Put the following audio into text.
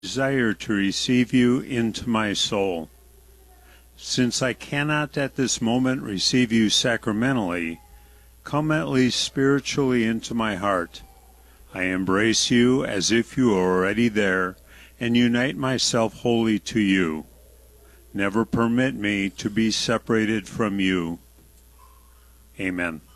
desire to receive you into my soul. Since I cannot at this moment receive you sacramentally, come at least spiritually into my heart. I embrace you as if you were already there, and unite myself wholly to you. Never permit me to be separated from you. Amen.